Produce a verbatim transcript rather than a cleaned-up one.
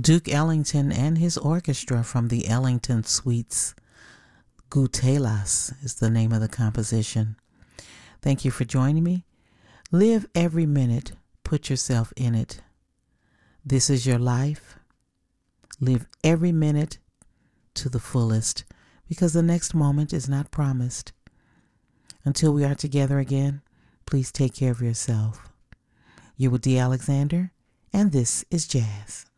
Duke Ellington and his orchestra from the Ellington Suites. Gutelas is the name of the composition. Thank you for joining me. Live every minute. Put yourself in it. This is your life. Live every minute to the fullest, because the next moment is not promised. Until we are together again, please take care of yourself. You were D. Alexander, and this is Jazz.